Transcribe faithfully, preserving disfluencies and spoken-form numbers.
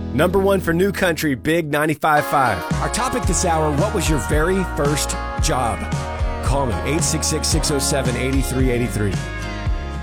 Number one for New Country, Big ninety-five point five. Our topic this hour, what was your very first job? Call me, eight six six, six oh seven, eight three eight three.